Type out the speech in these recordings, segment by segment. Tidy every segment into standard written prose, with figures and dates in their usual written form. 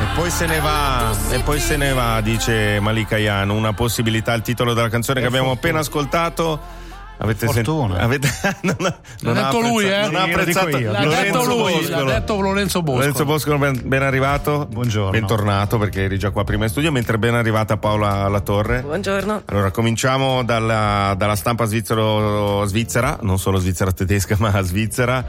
E poi se ne va, dice Malika Yan. Una possibilità, il titolo della canzone che abbiamo appena ascoltato. Avete sentito? L'ha detto lui, non ha apprezzato. L'ha detto lui, l'ha detto Lorenzo Bosco. Lorenzo Bosco, ben arrivato. Buongiorno. Bentornato, perché eri già qua prima in studio, mentre ben arrivata Paola Latorre. Buongiorno. Allora, cominciamo dalla stampa svizzera, non solo svizzera tedesca, ma svizzera,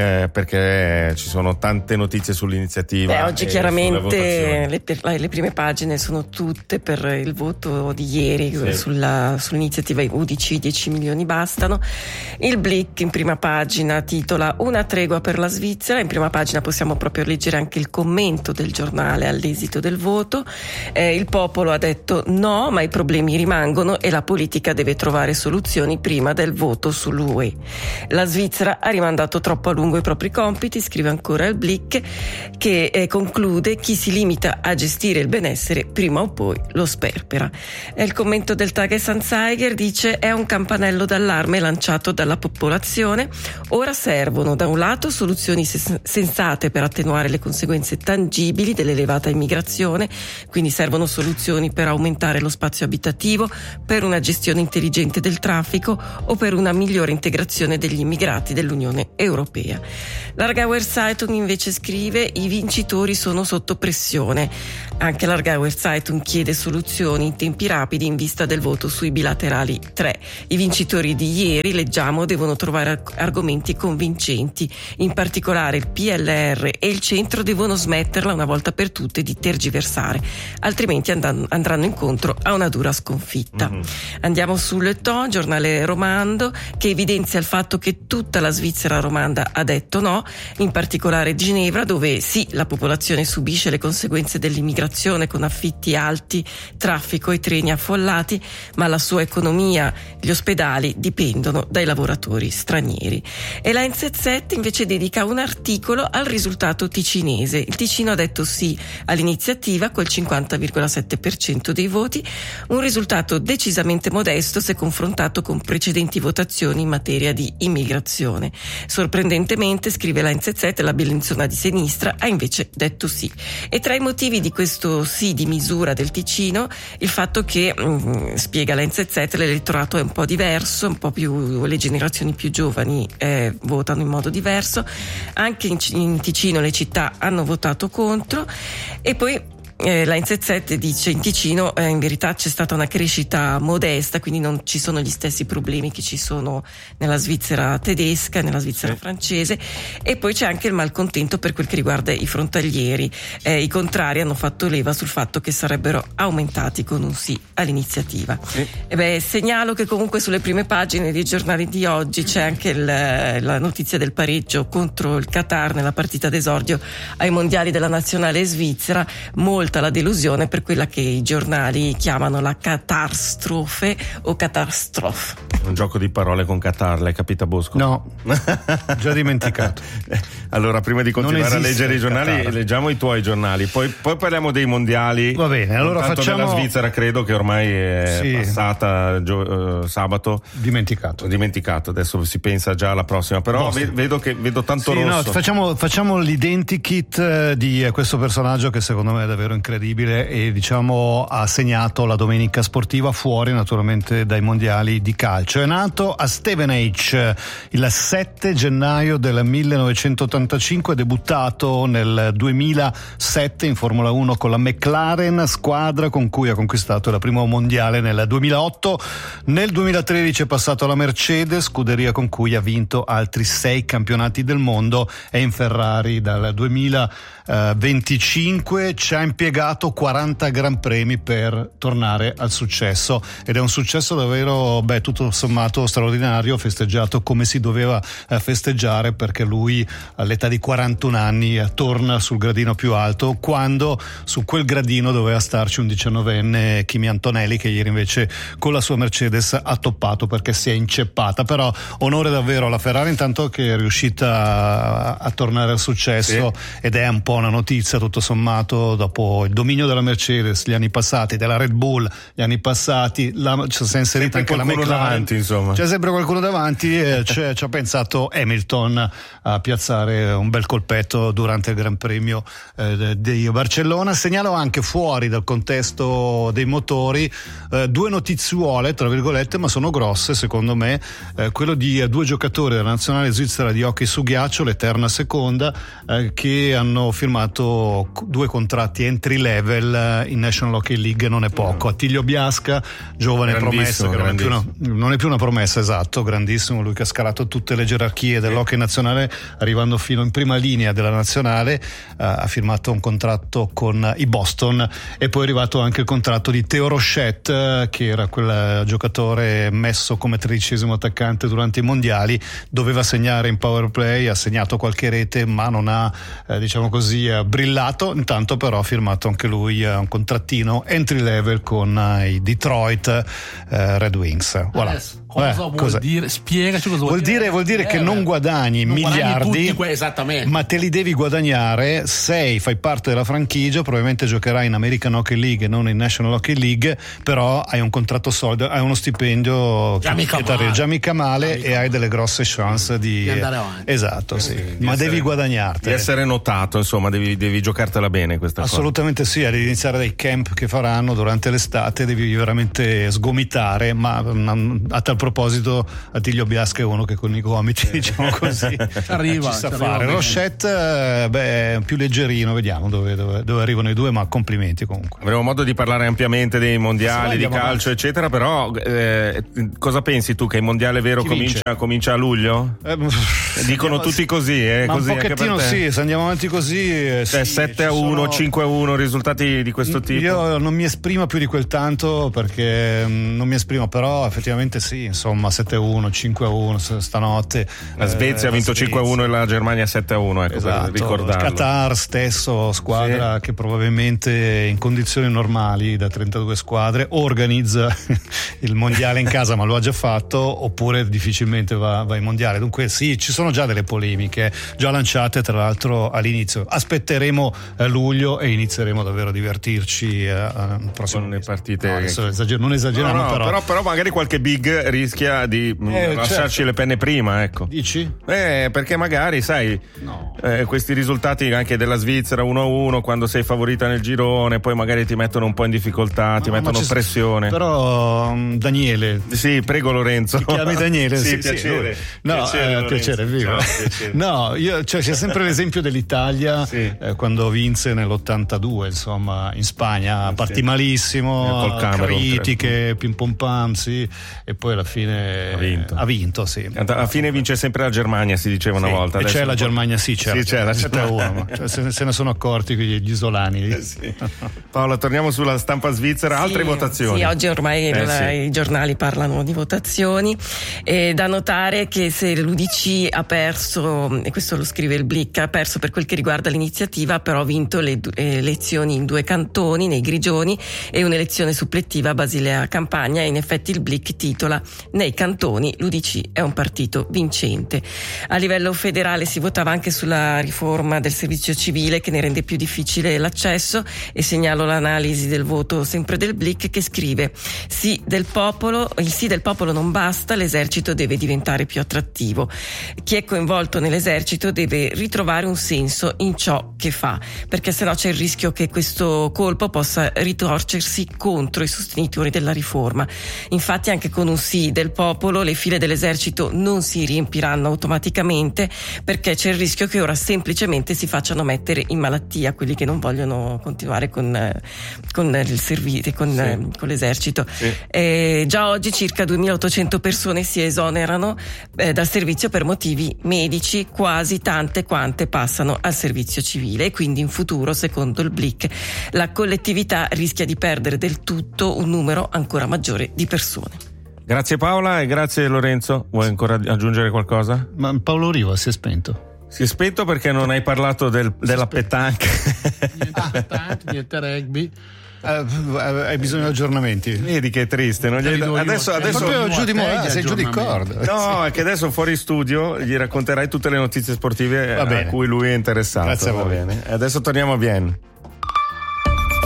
perché ci sono tante notizie sull'iniziativa. Oggi chiaramente le prime pagine sono tutte per il voto di ieri, sì, sull'iniziativa UDC 10 milioni bastano. Il Blick in prima pagina titola "Una tregua per la Svizzera". In prima pagina possiamo proprio leggere anche il commento del giornale all'esito del voto. Il popolo ha detto no, ma i problemi rimangono e la politica deve trovare soluzioni prima del voto sull'UE. La Svizzera ha rimandato troppo a lungo i propri compiti, scrive ancora il Blick, che conclude: chi si limita a gestire il benessere prima o poi lo sperpera. Il commento del Tagesanzeiger dice: è un campanello d'allarme lanciato dalla popolazione. Ora servono da un lato soluzioni sensate per attenuare le conseguenze tangibili dell'elevata immigrazione, quindi servono soluzioni per aumentare lo spazio abitativo, per una gestione intelligente del traffico o per una migliore integrazione degli immigrati dell'Unione Europea. L'Aargauer Zeitung invece scrive: i vincitori sono sotto pressione. Anche l'Aargauer Zeitung chiede soluzioni in tempi rapidi in vista del voto sui bilaterali 3. I vincitori di ieri, leggiamo, devono trovare argomenti convincenti. In particolare il PLR e il centro devono smetterla una volta per tutte di tergiversare, altrimenti andranno incontro a una dura sconfitta. Andiamo sul Le Temps, giornale romando, che evidenzia il fatto che tutta la Svizzera romanda ha detto no, in particolare Ginevra, dove sì, la popolazione subisce le conseguenze dell'immigrazione con affitti alti, traffico e treni affollati, ma la sua economia, gli ospedali dipendono dai lavoratori stranieri. E la NZZ invece dedica un articolo al risultato ticinese. Il Ticino ha detto sì all'iniziativa col 50,7% dei voti, un risultato decisamente modesto se confrontato con precedenti votazioni in materia di immigrazione. Sorprendentemente, scrive la NZZ, la Bellinzona di sinistra ha invece detto sì. E tra i motivi di questo sì di misura del Ticino, il fatto che, spiega la NZZ, l'elettorato è un po' diverso, un po' più, le generazioni più giovani votano in modo diverso, anche in Ticino le città hanno votato contro. E poi la NZZ dice in Ticino in verità c'è stata una crescita modesta, quindi non ci sono gli stessi problemi che ci sono nella Svizzera tedesca, nella Svizzera francese. E poi c'è anche il malcontento per quel che riguarda i frontalieri. I contrari hanno fatto leva sul fatto che sarebbero aumentati con un sì all'iniziativa. Segnalo che comunque sulle prime pagine dei giornali di oggi c'è anche la notizia del pareggio contro il Qatar nella partita d'esordio ai mondiali della nazionale svizzera. Molta la delusione per quella che i giornali chiamano la catastrofe o catastrofe. Un gioco di parole con Qatar, l'hai capita, Bosco? No, già dimenticato. Allora, prima di continuare a leggere i giornali, Qatar, leggiamo i tuoi giornali, poi parliamo dei mondiali. Va bene, allora facciamo della Svizzera, credo che ormai è passata sabato. Dimenticato, adesso si pensa già alla prossima, però vedo tanto rosso. No, facciamo l'identikit di questo personaggio che secondo me è davvero incredibile e diciamo ha segnato la domenica sportiva fuori naturalmente dai mondiali di calcio. È nato a Stevenage il 7 gennaio del 1985, debuttato nel 2007 in Formula 1 con la McLaren, squadra con cui ha conquistato la prima mondiale nel 2008. Nel 2013 è passato alla Mercedes, scuderia con cui ha vinto altri 6 campionati del mondo. È in Ferrari dal 2025, ci ha impiegato 40 gran premi per tornare al successo ed è un successo davvero tutto sommato straordinario, festeggiato come si doveva festeggiare, perché lui all'età di 41 anni torna sul gradino più alto, quando su quel gradino doveva starci un 19enne Kimi Antonelli, che ieri invece con la sua Mercedes ha toppato perché si è inceppata. Però onore davvero alla Ferrari intanto che è riuscita a tornare al successo, ed è un po' una notizia tutto sommato dopo diciamo il dominio della Mercedes gli anni passati, della Red Bull gli anni passati, si è inserita anche la McLaren davanti, insomma. C'è sempre qualcuno davanti e ci ha pensato Hamilton a piazzare un bel colpetto durante il Gran Premio di Barcellona. Segnalo anche fuori dal contesto dei motori due notiziuole tra virgolette, ma sono grosse secondo me, quello di due giocatori della nazionale svizzera di hockey su ghiaccio, l'eterna seconda, che hanno firmato due contratti entry level in National Hockey League. Non è poco. Attilio Biasca, giovane promessa, che non è più una promessa, esatto, grandissimo, lui che ha scalato tutte le gerarchie dell'hockey nazionale arrivando fino in prima linea della nazionale, ha firmato un contratto con i Boston, e poi è arrivato anche il contratto di Theo Rochette, che era quel giocatore messo come 13° attaccante durante i mondiali, doveva segnare in power play, ha segnato qualche rete ma non ha diciamo così brillato. Intanto però ha firmato anche lui un contrattino entry level con i Detroit Red Wings. Voilà. Cosa vuol dire? Spiegaci cosa vuol dire. Vuol dire che non guadagni miliardi, esattamente, ma te li devi guadagnare. Fai parte della franchigia, probabilmente giocherai in American Hockey League e non in National Hockey League, però hai un contratto solido, hai uno stipendio già mica male e hai delle grosse chance di andare avanti. Esatto, sì. Ma devi guadagnarti, di essere notato, insomma, devi giocartela bene questa assolutamente cosa. Sì, ad iniziare dai camp che faranno durante l'estate devi veramente sgomitare, ma a tal proposito Attilio Biasca è uno che con i gomiti diciamo così arriva, ci sa fare. Rochette più leggerino, vediamo dove arrivano i due, ma complimenti comunque. Avremo modo di parlare ampiamente dei mondiali di calcio eccetera, però cosa pensi tu, che il mondiale vero comincia a luglio? Dicono tutti così, ma così un pochettino sì, se andiamo avanti così 7-1, 5-1, risultati di questo tipo. Io non mi esprimo più di quel tanto, perché non mi esprimo, però effettivamente sì, insomma 7-1, 5-1 stanotte. La Svezia ha vinto 5-1 e la Germania 7-1, ecco, esatto, per ricordarlo. Il Qatar stesso, squadra che probabilmente in condizioni normali da 32 squadre organizza il mondiale in casa, ma lo ha già fatto, oppure difficilmente va in mondiale. Dunque sì, ci sono già delle polemiche già lanciate, tra l'altro all'inizio. Aspetteremo luglio e inizieremo davvero a divertirci con le partite. Non esageriamo, però magari qualche big rischia di lasciarci le penne prima, ecco. Dici? Perché magari sai questi risultati anche della Svizzera 1-1, quando sei favorita nel girone, poi magari ti mettono un po' in difficoltà, ti mettono pressione. Però Daniele, sì, prego Lorenzo. Ti chiami Daniele? Sì, piacere. Piacere, viva. No, c'è sempre l'esempio dell'Italia quando vinse nell'82, insomma, in Spagna, partì malissimo, critiche, pim pom pam, sì, e poi alla fine ha vinto, sì. Alla fine vince sempre la Germania, si diceva una volta. E c'è la Germania, c'è la 7-1, se ne sono accorti gli isolani. Paola, torniamo sulla stampa svizzera, altre votazioni. Sì, oggi ormai i giornali parlano di votazioni. Da notare che se l'UDC ha perso, e questo lo scrive il Blick, ha perso per quel che riguarda l'iniziativa, però ha vinto le elezioni in 2 cantoni, nei Grigioni, e un'elezione supplettiva a Basilea Campagna, e in effetti il Blick titola: nei cantoni l'UDC è un partito vincente. A livello federale si votava anche sulla riforma del servizio civile, che ne rende più difficile l'accesso, e segnalo l'analisi del voto sempre del Blick, che scrive: il sì del popolo non basta, l'esercito deve diventare più attrattivo. Chi è coinvolto nell'esercito deve ritrovare un senso in ciò che fa, perché sennò c'è il rischio che questo colpo possa ritorcersi contro i sostenitori della riforma. Infatti anche con un sì del popolo le file dell'esercito non si riempiranno automaticamente, perché c'è il rischio che ora semplicemente si facciano mettere in malattia quelli che non vogliono continuare con il servizio, con l'esercito. Già oggi circa 2.800 persone si esonerano dal servizio per motivi medici, quasi tante quante passano al servizio civile, e quindi in futuro, secondo il Blick, la collettività rischia di perdere del tutto un numero ancora maggiore di persone. Grazie Paola e grazie Lorenzo. Vuoi ancora aggiungere qualcosa? Ma Paolo Riva si è spento. Si è spento perché non hai parlato della petanque. Niente petanque, niente rugby. Hai bisogno di aggiornamenti. Vedi che è triste, non adesso proprio giù di Morale, sei giù di corda. No, è che adesso fuori studio gli racconterai tutte le notizie sportive a cui lui è interessato. Grazie a voi. Bene. Adesso torniamo a Vienne.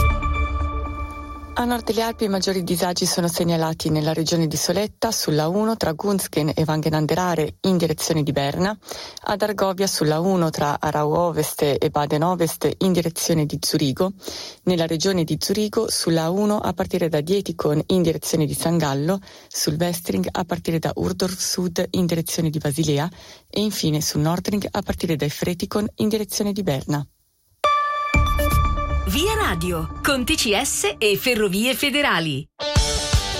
A nord delle Alpi i maggiori disagi sono segnalati nella regione di Soletta, sulla 1 tra Gunzgen e Wangen-an-der-Aare in direzione di Berna, ad Argovia sulla 1 tra Aarau Ovest e Baden-Ovest in direzione di Zurigo, nella regione di Zurigo sulla 1 a partire da Dietikon in direzione di San Gallo, sul Westring a partire da Urdorf Sud in direzione di Basilea e infine sul Nordring a partire da Efretikon in direzione di Berna. Via Radio, con TCS e Ferrovie Federali.